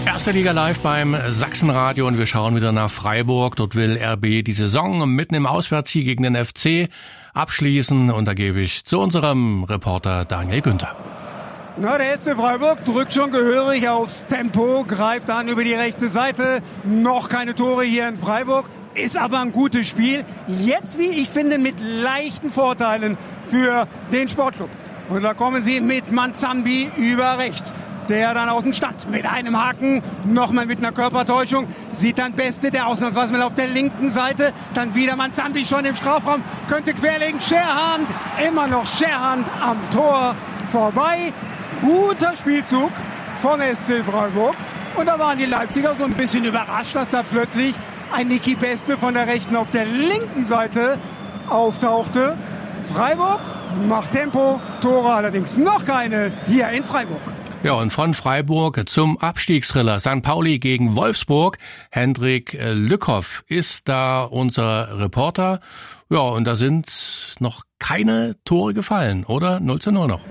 Erste Liga live beim Sachsenradio und wir schauen wieder nach Freiburg. Dort will RB die Saison mitten im Auswärtssieg gegen den FC abschließen und da gebe ich zu unserem Reporter Daniel Günther. Na, der SC Freiburg drückt schon gehörig aufs Tempo, greift an über die rechte Seite. Noch keine Tore hier in Freiburg, ist aber ein gutes Spiel. Jetzt, wie ich finde, mit leichten Vorteilen für den Sportclub. Und da kommen sie mit Manzambi über rechts, der dann aus dem Stand mit einem Haken, nochmal mit einer Körpertäuschung, sieht dann Beste, der ausnahmsweise mal auf der linken Seite, dann wieder Manzambi schon im Strafraum, könnte querlegen, Scherhand, immer noch Scherhand am Tor vorbei. Guter Spielzug von SC Freiburg. Und da waren die Leipziger so ein bisschen überrascht, dass da plötzlich ein Niki Beste von der rechten auf der linken Seite auftauchte. Freiburg macht Tempo, Tore allerdings noch keine hier in Freiburg. Ja, und von Freiburg zum Abstiegsthriller St. Pauli gegen Wolfsburg. Hendrik Lückhoff ist da unser Reporter. Ja, und da sind noch keine Tore gefallen, oder? 0:0 noch.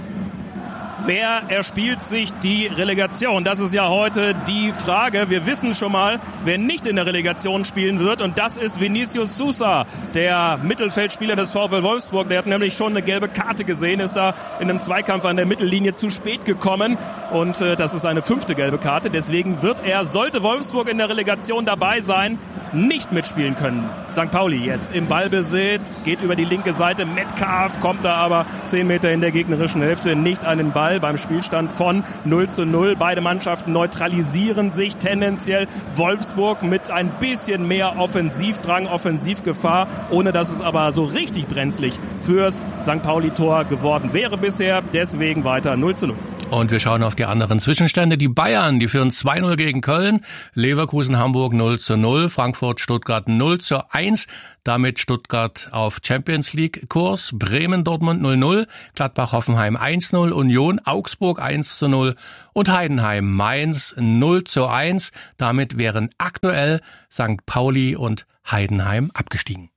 Wer erspielt sich die Relegation? Das ist ja heute die Frage. Wir wissen schon mal, wer nicht in der Relegation spielen wird. Und das ist Vinicius Sousa, der Mittelfeldspieler des VfL Wolfsburg. Der hat nämlich schon eine gelbe Karte gesehen, ist da in einem Zweikampf an der Mittellinie zu spät gekommen. Und das ist eine 5. gelbe Karte. Deswegen wird er, sollte Wolfsburg in der Relegation dabei sein, nicht mitspielen können. St. Pauli jetzt im Ballbesitz, geht über die linke Seite. Metcalf kommt da aber 10 Meter in der gegnerischen Hälfte nicht an den Ball beim Spielstand von 0:0. Beide Mannschaften neutralisieren sich tendenziell. Wolfsburg mit ein bisschen mehr Offensivdrang, Offensivgefahr, ohne dass es aber so richtig brenzlig fürs St. Pauli-Tor geworden wäre bisher. Deswegen weiter 0:0. Und wir schauen auf die anderen Zwischenstände. Die Bayern, die führen 2:0 gegen Köln, Leverkusen Hamburg 0:0, Frankfurt Stuttgart 0:1. Damit Stuttgart auf Champions League Kurs, Bremen Dortmund 0:0, Gladbach Hoffenheim 1:0, Union Augsburg 1:0 und Heidenheim Mainz 0:1. Damit wären aktuell St. Pauli und Heidenheim abgestiegen.